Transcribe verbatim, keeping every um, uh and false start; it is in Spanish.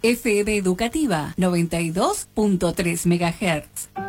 F M Educativa noventa y dos punto tres megahertz.